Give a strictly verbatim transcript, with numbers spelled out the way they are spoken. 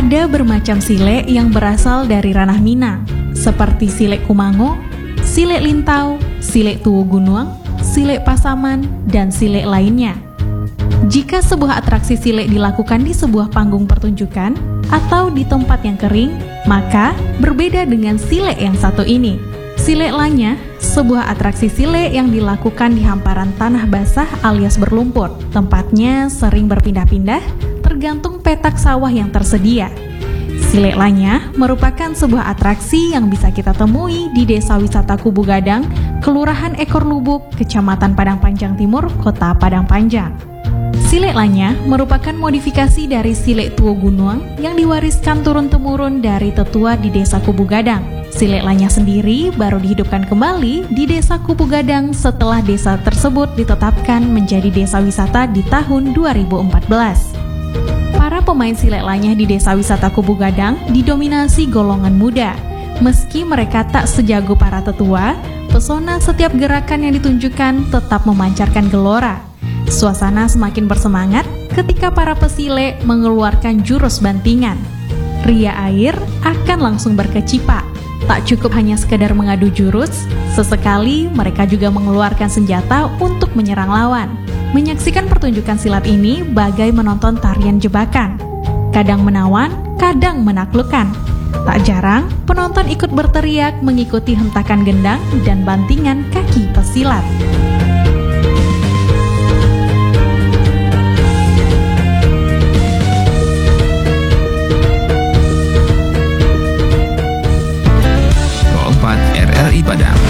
Ada bermacam silek yang berasal dari ranah Minang, seperti silek Kumango, silek Lintau, silek Tuwo Gunuang, silek Pasaman, dan silek lainnya. Jika sebuah atraksi silek dilakukan di sebuah panggung pertunjukan atau di tempat yang kering, maka berbeda dengan silek yang satu ini. Silek Lanya, sebuah atraksi silek yang dilakukan di hamparan tanah basah alias berlumpur. Tempatnya sering berpindah-pindah, tergantung petak sawah yang tersedia. Silek Lanya merupakan sebuah atraksi yang bisa kita temui di Desa Wisata Kubu Gadang, Kelurahan Ekor Lubuk, Kecamatan Padang Panjang Timur, Kota Padang Panjang. Silek Lanya merupakan modifikasi dari silek Tuwo Gunuang yang diwariskan turun-temurun dari tetua di Desa Kubu Gadang. Silek Lanya sendiri baru dihidupkan kembali di Desa Kubu Gadang setelah desa tersebut ditetapkan menjadi desa wisata di tahun dua ribu empat belas. Para pemain silek Lanya di Desa Wisata Kubu Gadang didominasi golongan muda. Meski mereka tak sejago para tetua, pesona setiap gerakan yang ditunjukkan tetap memancarkan gelora. Suasana semakin bersemangat ketika para pesilek mengeluarkan jurus bantingan. Ria air akan langsung berkecipak. Tak cukup hanya sekedar mengadu jurus, sesekali mereka juga mengeluarkan senjata untuk menyerang lawan. Menyaksikan pertunjukan silat ini bagai menonton tarian jebakan. Kadang menawan, kadang menaklukkan. Tak jarang, penonton ikut berteriak mengikuti hentakan gendang dan bantingan kaki pesilat. R R I Padang.